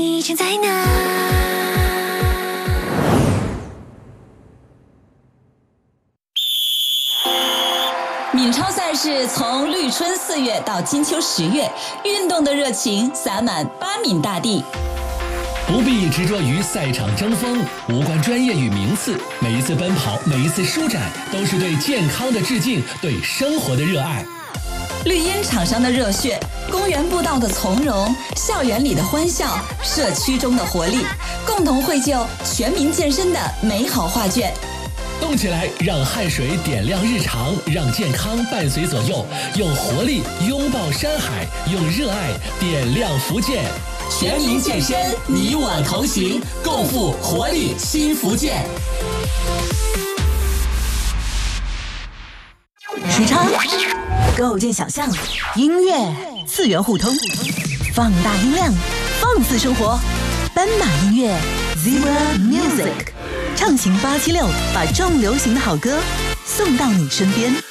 你正在哪？ 闽超赛事从绿春4月到金秋10月，运动的热情洒满巴闽大地。 不必执着于赛场争锋，无关专业与名次，每一次奔跑，每一次舒展，都是对健康的致敬，对生活的热爱。 绿茵场上的热血，公园步道的从容，校园里的欢笑，社区中的活力，共同绘就全民健身的美好画卷。 动起来，让汗水点亮日常，让健康伴随左右，用活力拥抱山海，用热爱点亮福建。全民健身，你我同行，共赴活力新福建。 时差，构建想象，音乐次元互通，放大音量，放肆生活，斑马音乐 Zebra Music， 畅行876，把重流行的好歌送到你身边。